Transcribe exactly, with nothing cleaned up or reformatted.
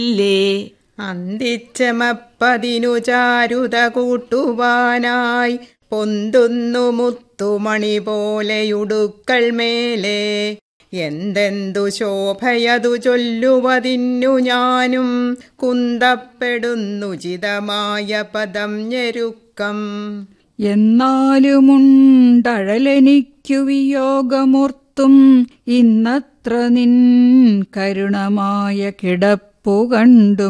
അന്തിച്ചമപ്പതിനു ചാരുത കൂട്ടുവാനായി പൊന്തുന്നു മുത്തുമണി പോലെയുടുക്കൾ മേലെ. എന്തെന്തു ശോഭയതു ചൊല്ലുവതിന്നു ഞാനും കുന്തപ്പെടുന്നുചിതമായ പദം ഞെരുക്കം. എന്നാലുമുണ്ടഴലെനിക്കു വിയോഗമൂർത്തും ഇന്നത്ര നിൻ കരുണമായ കിടപ്പു കണ്ടും.